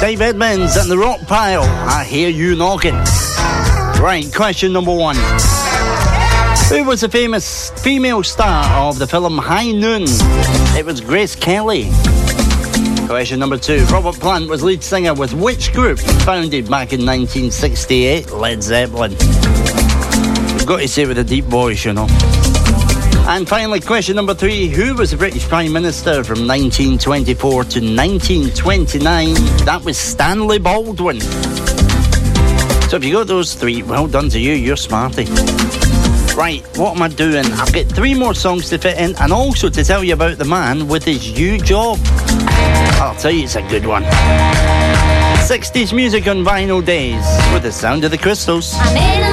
Dave Edmonds and the Rock Pile, I Hear You Knocking. Right, question number 1. Who was the famous female star of the film High Noon? It was Grace Kelly. Question number 2. Robert Plant was lead singer with which group founded back in 1968? Led Zeppelin. You've got to say it with a deep voice, you know. And finally, question number 3. Who was the British Prime Minister from 1924 to 1929? That was Stanley Baldwin. So if you got those 3, well done to you, you're smarty. Right, what am I doing? I've got 3 more songs to fit in and also to tell you about the man with his new job. I'll tell you, it's a good one. 60s music on vinyl days with the sound of the Crystals. I made a